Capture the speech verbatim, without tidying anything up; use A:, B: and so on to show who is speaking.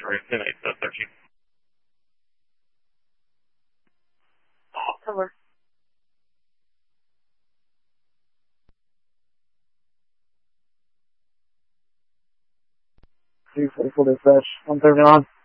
A: for tonight's uh, searching.
B: Over. three forty-four dispatch, one thirty on.